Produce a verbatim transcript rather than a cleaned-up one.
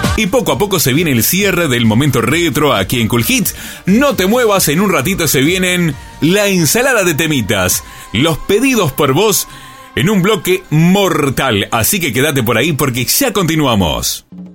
Y poco a poco se viene el cierre del momento retro aquí en Cool Hits. No te muevas, en un ratito se vienen la ensalada de temitas, los pedidos por vos en un bloque mortal. Así que quédate por ahí porque ya continuamos.